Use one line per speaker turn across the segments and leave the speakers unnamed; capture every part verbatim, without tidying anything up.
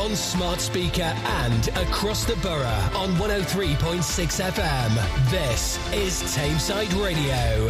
on smart speaker and across the borough on one oh three point six F M. This is Tameside Radio.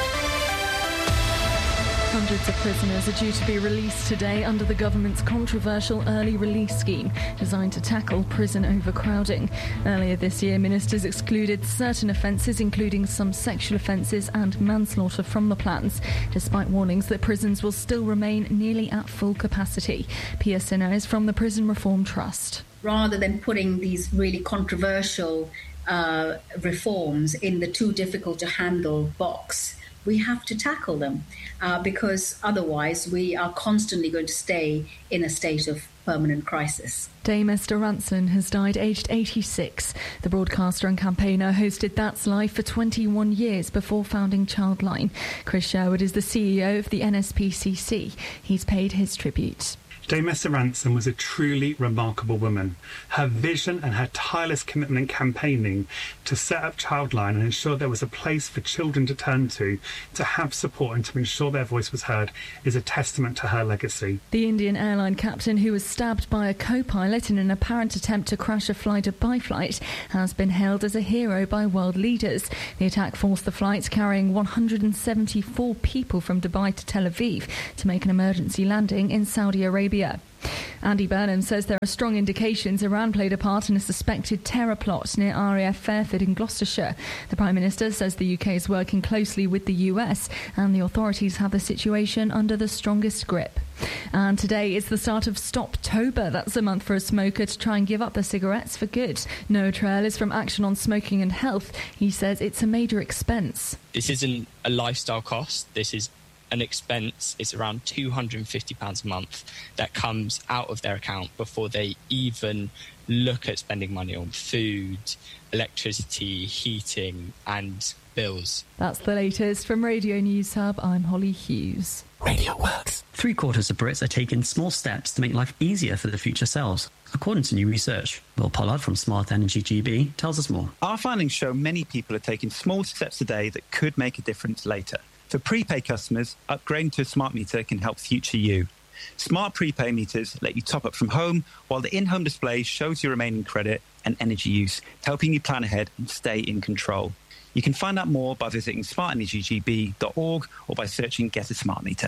Hundreds of prisoners are due to be released today under the government's controversial early release scheme designed to tackle prison overcrowding. Earlier this year, ministers excluded certain offences, including some sexual offences and manslaughter, from the plans, despite warnings that prisons will still remain nearly at full capacity. Pia Sinner is from the Prison Reform Trust.
Rather than putting these really controversial uh, reforms in the too difficult to handle box, we have to tackle them uh, because otherwise we are constantly going to stay in a state of permanent crisis.
Dame Esther Rantzen has died aged eighty-six. The broadcaster and campaigner hosted That's Life for twenty-one years before founding Childline. Chris Sherwood is the C E O of the N S P C C. He's paid his tribute.
Dame Esther Rantzen was a truly remarkable woman. Her vision and her tireless commitment in campaigning to set up Childline and ensure there was a place for children to turn to, to have support and to ensure their voice was heard, is a testament to her legacy.
The Indian airline captain who was stabbed by a co-pilot in an apparent attempt to crash a flight of Byflight has been hailed as a hero by world leaders. The attack forced the flight carrying one hundred seventy-four people from Dubai to Tel Aviv to make an emergency landing in Saudi Arabia. Andy Burnham says there are strong indications Iran played a part in a suspected terror plot near R A F Fairford in Gloucestershire. The Prime Minister says the U K is working closely with the U S and the authorities have the situation under the strongest grip. And today is the start of Stoptober. That's a month for a smoker to try and give up their cigarettes for good. Noah Trail is from Action on Smoking and Health. He says it's a major expense.
This isn't a lifestyle cost. This is an expense. It's around two hundred fifty pounds a month that comes out of their account before they even look at spending money on food, electricity, heating and bills.
That's the latest from Radio News Hub. I'm Holly Hughes.
Radio Works. Three quarters of Brits are taking small steps to make life easier for their future selves, according to new research. Will Pollard from Smart Energy G B tells us more.
Our findings show many people are taking small steps today that could make a difference later. For prepaid customers, upgrading to a smart meter can help future you. Smart prepaid meters let you top up from home, while the in-home display shows your remaining credit and energy use, helping you plan ahead and stay in control. You can find out more by visiting smart energy g b dot org or by searching Get a Smart Meter.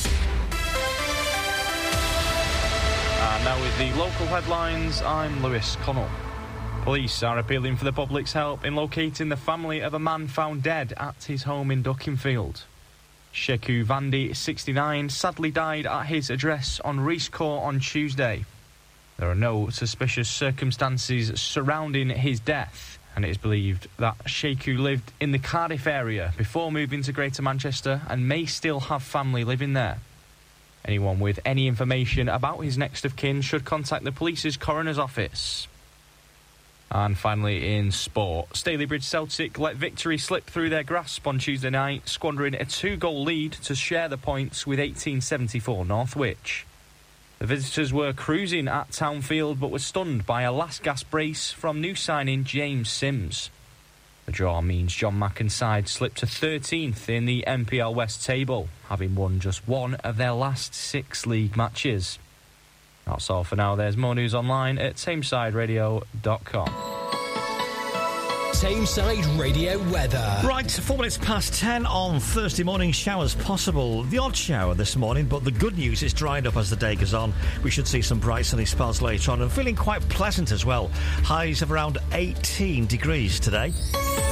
And now with the local headlines, I'm Lewis Connell. Police are appealing for the public's help in locating the family of a man found dead at his home in Duckinfield. Sheku Vandi, sixty-nine, sadly died at his address on Rees Court on Tuesday. There are no suspicious circumstances surrounding his death, and it is believed that Sheku lived in the Cardiff area before moving to Greater Manchester and may still have family living there. Anyone with any information about his next of kin should contact the police's coroner's office. And finally in sport, Stalybridge Celtic let victory slip through their grasp on Tuesday night, squandering a two-goal lead to share the points with eighteen seventy-four Northwich. The visitors were cruising at Townfield but were stunned by a last-gasp brace from new signing James Sims. The draw means John Macken's side slipped to thirteenth in the M P L West table, having won just one of their last six league matches. That's all for now. There's more news online at tameside radio dot com.
Tameside Radio weather.
Right, four minutes past ten on Thursday morning. Showers possible. The odd shower this morning, but the good news is drying up as the day goes on. We should see some bright sunny spells later on and feeling quite pleasant as well. Highs of around eighteen degrees today.